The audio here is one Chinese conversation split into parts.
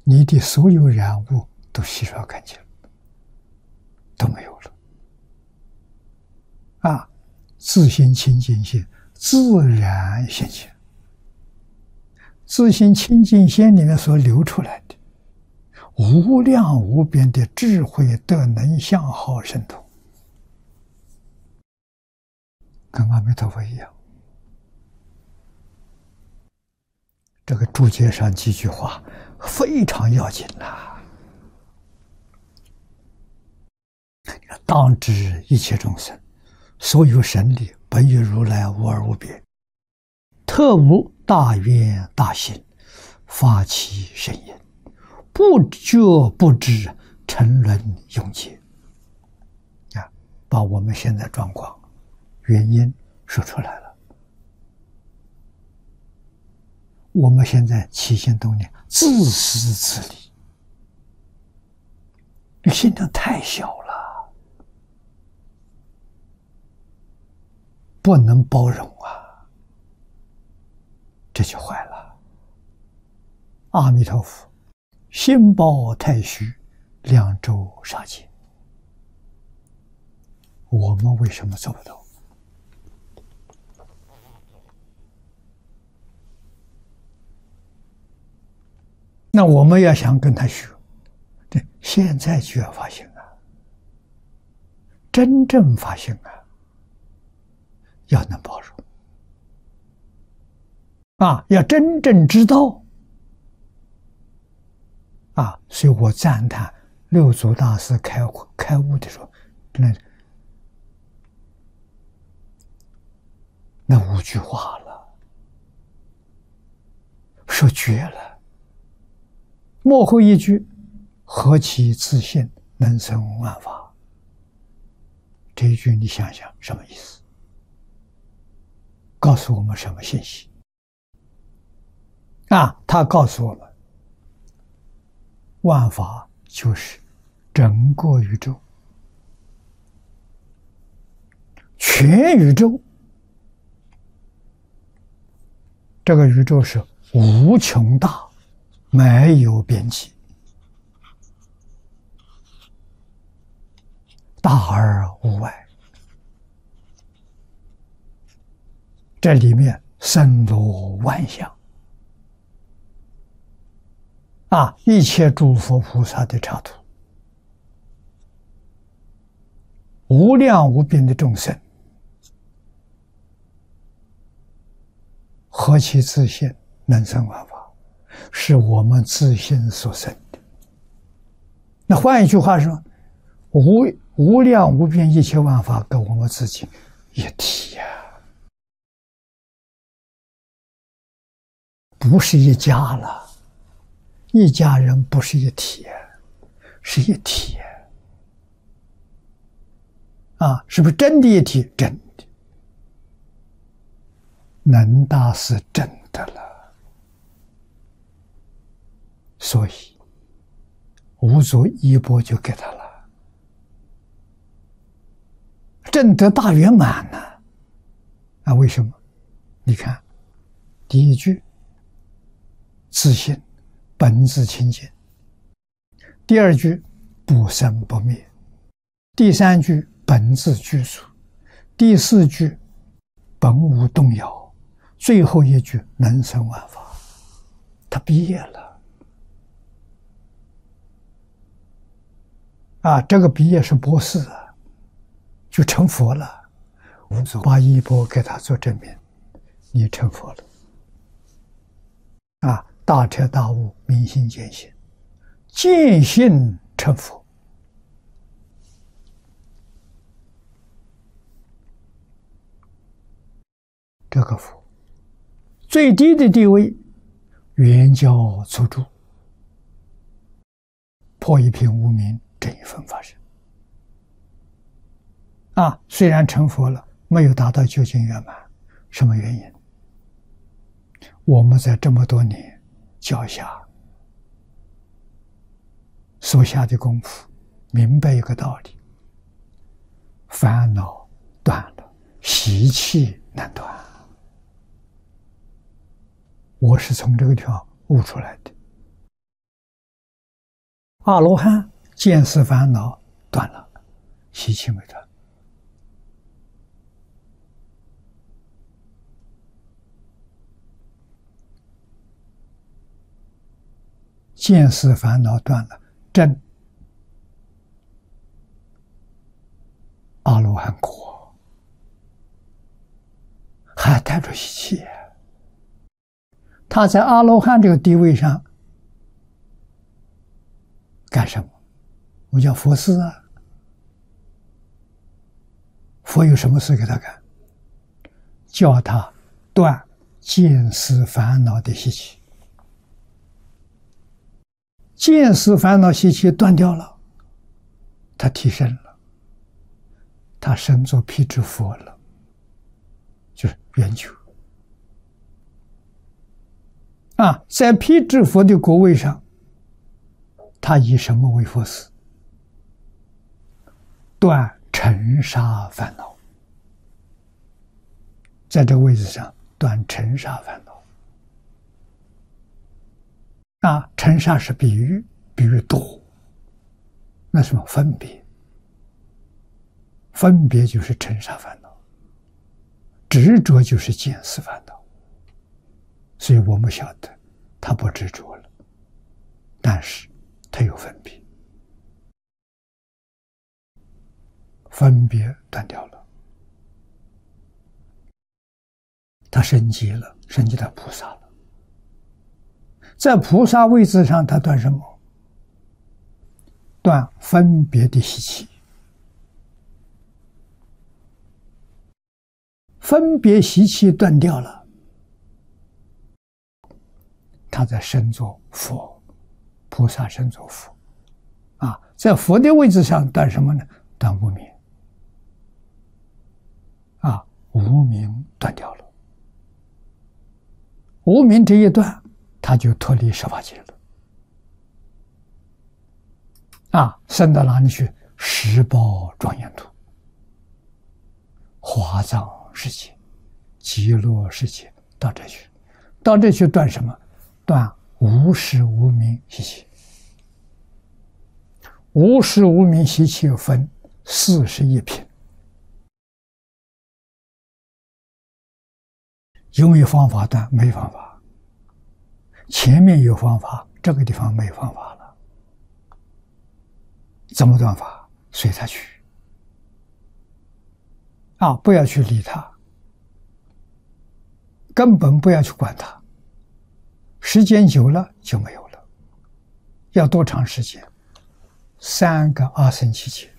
你的所有染物都洗刷干净了，都没有了。啊，自性清净心，自然现前。自性清净心里面所流出来的无量无边的智慧德能相好神通，跟阿弥陀佛一样。这个注解上几句话非常要紧呐。当知一切众生，所有神力本与如来无二无别，特无大愿大行，发起神因，不觉不知，沉沦永劫。啊，把我们现在状况原因说出来了。我们现在起心动念自私自利，你心量太小了，不能包容啊，这就坏了。阿弥陀佛，心包太虚，两周杀戒，我们为什么做不到？那我们要想跟他学，对，现在就要发心啊，真正发心啊，要能包容啊，要真正知道啊。所以我赞叹六祖大师开悟的时候，那5句话了，说绝了。末后一句，何其自信，能生万法。这一句你想想什么意思？告诉我们什么信息？啊，他告诉我们，万法就是整个宇宙，全宇宙。这个宇宙是无穷大，没有边际，大而无外。这里面森罗万象啊，一切诸佛菩萨的刹土，无量无边的众生，何其自信，能生万法，是我们自信所生的。那换一句话说，无量无边一切万法跟我们自己一体呀，不是一家了，一家人不是一体，是一体啊，是不是真的一体？真的，能大是真的了。所以无足一钵就给他了，证得大圆满呢。啊，为什么？你看第一句，自信本自清净；第二句，不生不灭；第三句，本自具足；第四句，本无动摇；最后一句，能生万法。他毕业了啊！这个毕业是博士啊，就成佛了。把衣钵给他做证明，你成佛了啊！大彻大悟，明心见性，见性成佛。这个佛最低的地位，圆教初住，破一品无明，正一分法身啊！虽然成佛了，没有达到究竟圆满，什么原因？我们在这么多年教下所下的功夫，明白一个道理：烦恼断了，习气难断。我是从这个地方悟出来的。 阿罗汉见思烦恼断了，习气没断。见思烦恼断了，证阿罗汉果，还带着习气。他在阿罗汉这个地位上干什么？我叫佛事啊。佛有什么事给他干？叫他断见思烦恼的习气。见思烦恼习气断掉了，他提升了，他升作辟支佛了，就是圆觉。在辟支佛的果位上，他以什么为佛事？断尘沙烦恼。在这个位置上断尘沙烦恼。尘沙是比喻，比喻多。那什么分别？分别就是尘沙烦恼，执着就是见思烦恼。所以我们晓得他不执着了，但是他有分别，分别断掉了，他升级了，升级到菩萨了。在菩萨位置上，他断什么？断分别的习气。分别习气断掉了，他在升作佛，菩萨升作佛。在佛的位置上断什么呢？断无明。无明断掉了，无明这一断，他就脱离十法界了。升到哪里去？十宝庄严土、华藏世界、极乐世界，到这去。到这去断什么？断无始无明习气。无始无明习气分41品。有没有方法断？没方法。前面有方法，这个地方没方法了。怎么断法？随他去。不要去理他，根本不要去管他。时间久了就没有了。要多长时间？3个阿僧祇劫。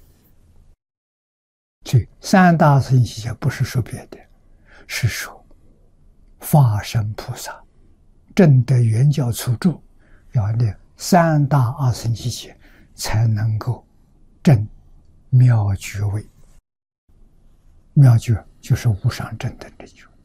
这3大阿僧祇劫不是说别的，是说法身菩萨证得圆教初住，要念3大阿僧祇劫才能够证妙觉位。妙觉就是无上正等正觉。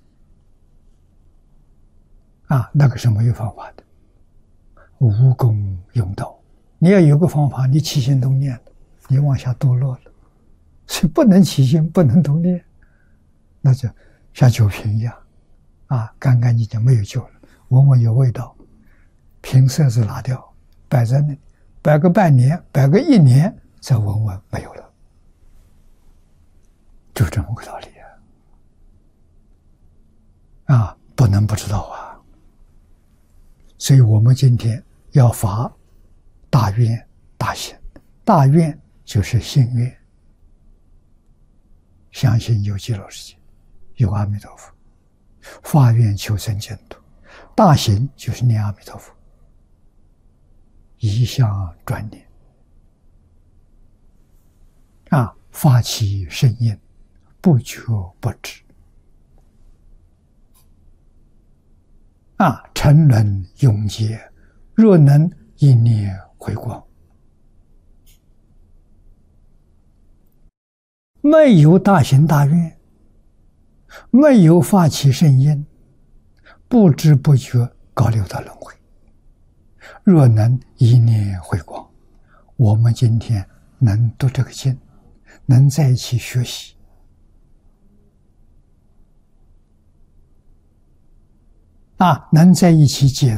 那个是没有方法的，无功用道。你要有个方法，你起心动念了，你往下堕落了，所以不能起心，不能动念，那就像酒瓶一样，干干净净没有救了，闻闻有味道，瓶塞子拿掉，摆在那里，摆个半年，摆个1年，再闻闻没有了，就这么个道理不能不知道所以我们今天要发大愿大行。大愿就是信愿，相信有极乐世界，有阿弥陀佛，发愿求生净土。大行就是念阿弥陀佛，一向专念发起圣愿，不觉不知沉沦永劫，若能一念回光。没有大行大愿，没有发起圣愿，不知不觉搞六道轮回。若能一念回光，我们今天能读这个经，能在一起学习能在一起解